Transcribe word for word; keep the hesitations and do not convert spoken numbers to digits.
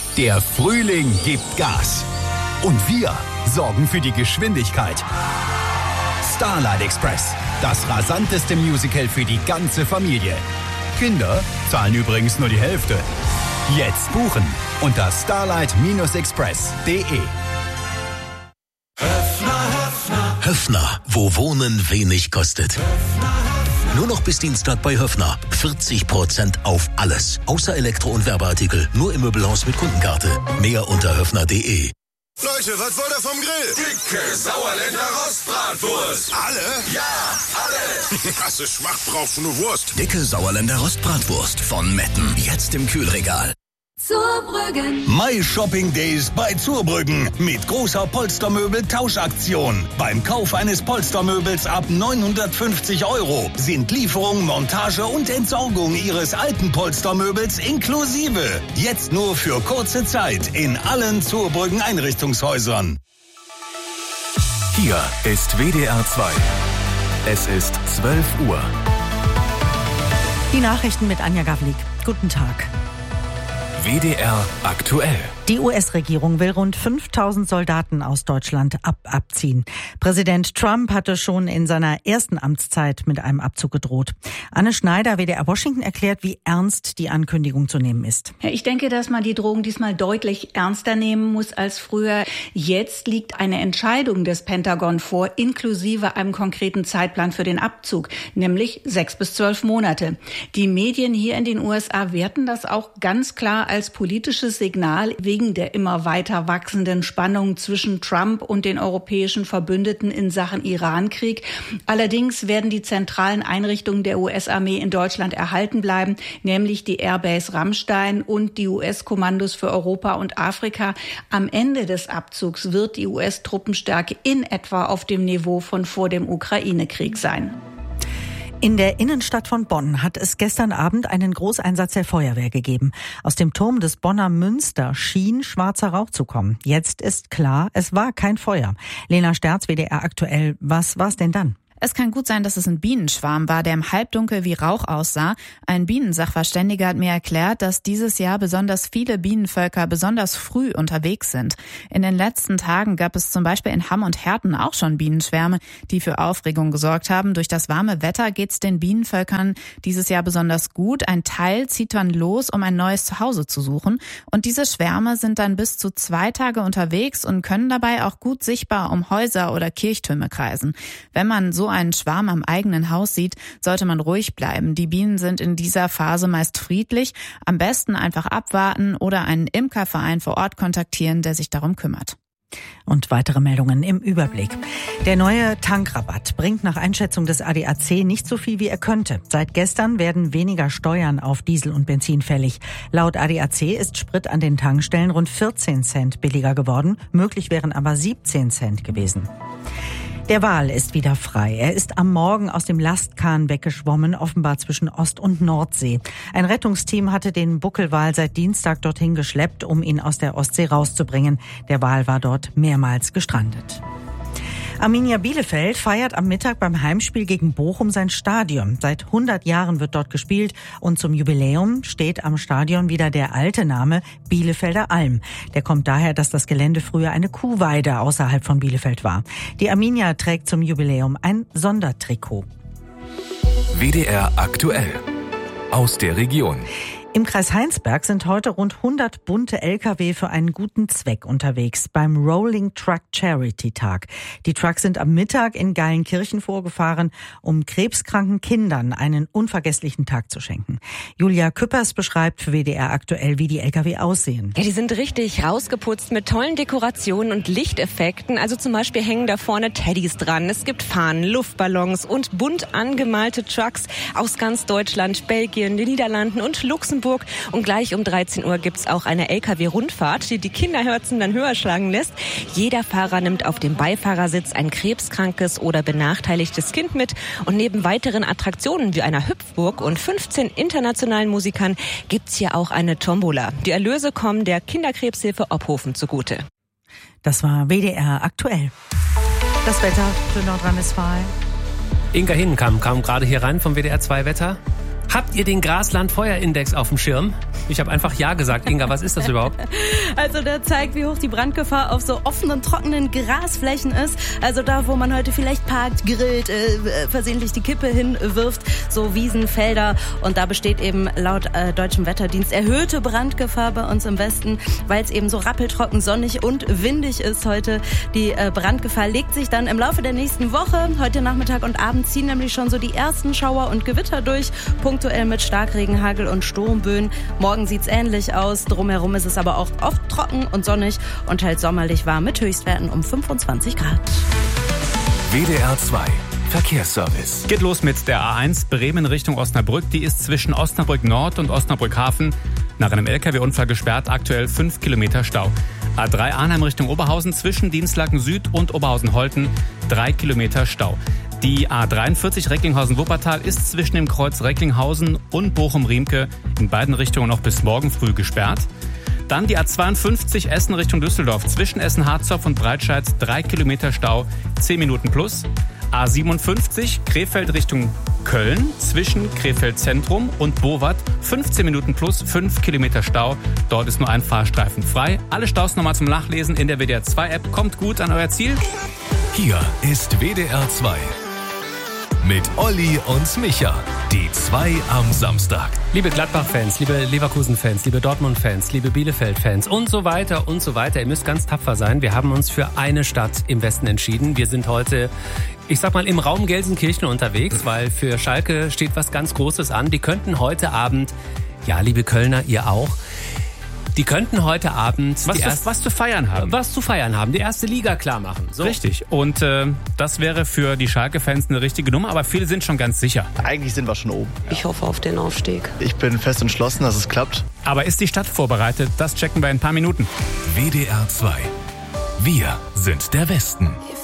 Der Frühling gibt Gas. Und wir sorgen für die Geschwindigkeit. Starlight Express, das rasanteste Musical für die ganze Familie. Kinder zahlen übrigens nur die Hälfte. Jetzt buchen unter starlight express punkt de. Höffner, Höffner. Höffner, wo Wohnen wenig kostet. Nur noch bis Dienstag bei Höffner. vierzig Prozent auf alles. Außer Elektro- und Werbeartikel. Nur im Möbelhaus mit Kundenkarte. Mehr unter höffner punkt de. Leute, was wollt ihr vom Grill? Dicke Sauerländer Rostbratwurst. Alle? Ja, alle. Krasse Schmack, brauchst du nur Wurst. Dicke Sauerländer Rostbratwurst von Metten. Jetzt im Kühlregal. Zurbrüggen. My Shopping Days bei Zurbrüggen mit großer Polstermöbel-Tauschaktion. Beim Kauf eines Polstermöbels ab neunhundertfünfzig Euro sind Lieferung, Montage und Entsorgung Ihres alten Polstermöbels inklusive. Jetzt nur für kurze Zeit in allen Zurbrüggen Einrichtungshäusern. Hier ist W D R zwei. Es ist zwölf Uhr. Die Nachrichten mit Anja Gavlik. Guten Tag. W D R aktuell. Die U S-Regierung will rund fünftausend Soldaten aus Deutschland ab abziehen. Präsident Trump hatte schon in seiner ersten Amtszeit mit einem Abzug gedroht. Anne Schneider, W D R Washington, erklärt, wie ernst die Ankündigung zu nehmen ist. Ja, ich denke, dass man die Drohung diesmal deutlich ernster nehmen muss als früher. Jetzt liegt eine Entscheidung des Pentagon vor, inklusive einem konkreten Zeitplan für den Abzug, nämlich sechs bis zwölf Monate. Die Medien hier in den U S A werten das auch ganz klar als politisches Signal wegen der immer weiter wachsenden Spannung zwischen Trump und den europäischen Verbündeten in Sachen Irankrieg. Allerdings werden die zentralen Einrichtungen der U S-Armee in Deutschland erhalten bleiben, nämlich die Airbase Ramstein und die U S-Kommandos für Europa und Afrika. Am Ende des Abzugs wird die U S-Truppenstärke in etwa auf dem Niveau von vor dem Ukraine-Krieg sein. In der Innenstadt von Bonn hat es gestern Abend einen Großeinsatz der Feuerwehr gegeben. Aus dem Turm des Bonner Münster schien schwarzer Rauch zu kommen. Jetzt ist klar, es war kein Feuer. Lena Sterz, W D R aktuell. Was war's denn dann? Es kann gut sein, dass es ein Bienenschwarm war, der im Halbdunkel wie Rauch aussah. Ein Bienensachverständiger hat mir erklärt, dass dieses Jahr besonders viele Bienenvölker besonders früh unterwegs sind. In den letzten Tagen gab es zum Beispiel in Hamm und Herten auch schon Bienenschwärme, die für Aufregung gesorgt haben. Durch das warme Wetter geht's den Bienenvölkern dieses Jahr besonders gut. Ein Teil zieht dann los, um ein neues Zuhause zu suchen. Und diese Schwärme sind dann bis zu zwei Tage unterwegs und können dabei auch gut sichtbar um Häuser oder Kirchtürme kreisen. Wenn man so einen Schwarm am eigenen Haus sieht, sollte man ruhig bleiben. Die Bienen sind in dieser Phase meist friedlich. Am besten einfach abwarten oder einen Imkerverein vor Ort kontaktieren, der sich darum kümmert. Und weitere Meldungen im Überblick. Der neue Tankrabatt bringt nach Einschätzung des A D A C nicht so viel, wie er könnte. Seit gestern werden weniger Steuern auf Diesel und Benzin fällig. Laut A D A C ist Sprit an den Tankstellen rund vierzehn Cent billiger geworden. Möglich wären aber siebzehn Cent gewesen. Der Wal ist wieder frei. Er ist am Morgen aus dem Lastkahn weggeschwommen, offenbar zwischen Ost- und Nordsee. Ein Rettungsteam hatte den Buckelwal seit Dienstag dorthin geschleppt, um ihn aus der Ostsee rauszubringen. Der Wal war dort mehrmals gestrandet. Arminia Bielefeld feiert am Mittag beim Heimspiel gegen Bochum sein Stadion. Seit hundert Jahren wird dort gespielt und zum Jubiläum steht am Stadion wieder der alte Name Bielefelder Alm. Der kommt daher, dass das Gelände früher eine Kuhweide außerhalb von Bielefeld war. Die Arminia trägt zum Jubiläum ein Sondertrikot. W D R aktuell. Aus der Region. Im Kreis Heinsberg sind heute rund hundert bunte L K W für einen guten Zweck unterwegs beim Rolling Truck Charity Tag. Die Trucks sind am Mittag in Geilenkirchen vorgefahren, um krebskranken Kindern einen unvergesslichen Tag zu schenken. Julia Küppers beschreibt für W D R aktuell, wie die L K W aussehen. Ja, die sind richtig rausgeputzt mit tollen Dekorationen und Lichteffekten. Also zum Beispiel hängen da vorne Teddys dran. Es gibt Fahnen, Luftballons und bunt angemalte Trucks aus ganz Deutschland, Belgien, den Niederlanden und Luxemburg. Und gleich um dreizehn Uhr gibt's auch eine L K W-Rundfahrt, die die Kinderherzen dann höher schlagen lässt. Jeder Fahrer nimmt auf dem Beifahrersitz ein krebskrankes oder benachteiligtes Kind mit. Und neben weiteren Attraktionen wie einer Hüpfburg und fünfzehn internationalen Musikern gibt's hier auch eine Tombola. Die Erlöse kommen der Kinderkrebshilfe Ophofen zugute. Das war W D R aktuell. Das Wetter für Nordrhein-Westfalen. Inga Hinkamp kam gerade hier rein vom W D R zwei Wetter. Habt ihr den Grasland-Feuerindex auf dem Schirm? Ich habe einfach Ja gesagt. Inga, was ist das überhaupt? Also der zeigt, wie hoch die Brandgefahr auf so offenen, trockenen Grasflächen ist. Also da, wo man heute vielleicht parkt, grillt, äh, versehentlich die Kippe hinwirft, so Wiesen, Felder. Und da besteht eben laut äh, Deutschem Wetterdienst erhöhte Brandgefahr bei uns im Westen, weil es eben so rappeltrocken, sonnig und windig ist heute. Die äh, Brandgefahr legt sich dann im Laufe der nächsten Woche. Heute Nachmittag und Abend ziehen nämlich schon so die ersten Schauer und Gewitter durch. Punktuell mit Starkregen, Hagel und Sturmböen. Morgen sieht's ähnlich aus. Drumherum ist es aber auch oft trocken und sonnig und halt sommerlich warm mit Höchstwerten um fünfundzwanzig Grad. W D R zwei Verkehrsservice. Geht los mit der A eins Bremen Richtung Osnabrück. Die ist zwischen Osnabrück Nord und Osnabrück Hafen nach einem L K W-Unfall gesperrt. Aktuell fünf Kilometer Stau. A drei Arnheim Richtung Oberhausen zwischen Dienstlaken Süd und Oberhausen-Holten drei Kilometer Stau. Die A dreiundvierzig Recklinghausen-Wuppertal ist zwischen dem Kreuz Recklinghausen und Bochum-Riemke in beiden Richtungen noch bis morgen früh gesperrt. Dann die A zweiundfünfzig Essen Richtung Düsseldorf zwischen Essen-Harzopf und Breitscheid drei Kilometer Stau, zehn Minuten plus. A siebenundfünfzig Krefeld Richtung Köln zwischen Krefeld Zentrum und Bowat fünfzehn Minuten plus, fünf Kilometer Stau. Dort ist nur ein Fahrstreifen frei. Alle Staus nochmal zum Nachlesen in der W D R zwei App. Kommt gut an euer Ziel. Hier ist W D R zwei. Mit Olli und Micha. Die zwei am Samstag. Liebe Gladbach-Fans, liebe Leverkusen-Fans, liebe Dortmund-Fans, liebe Bielefeld-Fans und so weiter und so weiter. Ihr müsst ganz tapfer sein. Wir haben uns für eine Stadt im Westen entschieden. Wir sind heute, ich sag mal, im Raum Gelsenkirchen unterwegs, weil für Schalke steht was ganz Großes an. Die könnten heute Abend, ja, liebe Kölner, ihr auch, die könnten heute Abend was, die zu, erst, was zu feiern haben. Was zu feiern haben, die erste Liga klar machen. So. Richtig. Und äh, das wäre für die Schalke-Fans eine richtige Nummer, aber viele sind schon ganz sicher. Eigentlich sind wir schon oben. Ich hoffe auf den Aufstieg. Ich bin fest entschlossen, dass es klappt. Aber ist die Stadt vorbereitet? Das checken wir in ein paar Minuten. W D R zwei. Wir sind der Westen.